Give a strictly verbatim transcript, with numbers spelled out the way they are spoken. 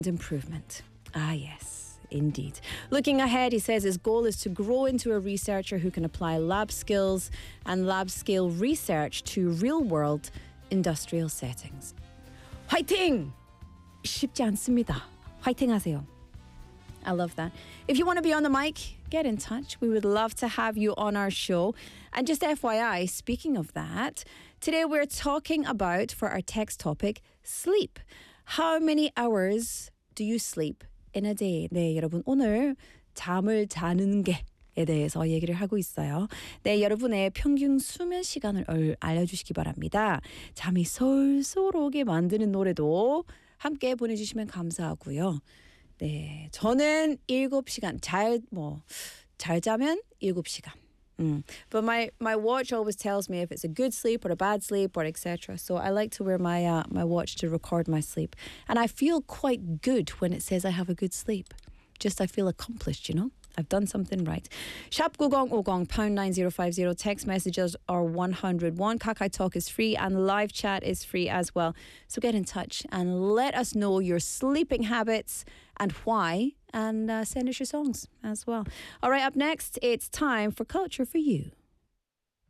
improvement. Ah, yes, indeed. Looking ahead, he says his goal is to grow into a researcher who can apply lab skills and lab scale research to real-world industrial settings. 화이팅! 쉽지 않습니다. 화이팅 하세요. I love that. If you want to be on the mic, get in touch. We would love to have you on our show. And just F Y I, speaking of that, today we're talking about, for our text topic, sleep. How many hours do you sleep in a day? 네, 여러분 오늘 잠을 자는 게에 대해서 얘기를 하고 있어요. 네, 여러분의 평균 수면 시간을 알려주시기 바랍니다. 잠이 솔솔 오게 만드는 노래도 함께 보내주시면 감사하고요. 네, 저는 일곱 시간 잘 뭐 잘 자면 일곱 시간. Mm. But my, my watch always tells me if it's a good sleep or a bad sleep or et cetera. So I like to wear my uh, my watch to record my sleep, and I feel quite good when it says I have a good sleep. Just I feel accomplished, you know. I've done something right. Shop 구공오공 pound nine zero five zero. Text messages are one hundred one. Kakai Talk is free and live chat is free as well. So get in touch and let us know your sleeping habits and why, and uh, send us your songs as well. All right, up next, it's time for Culture for You.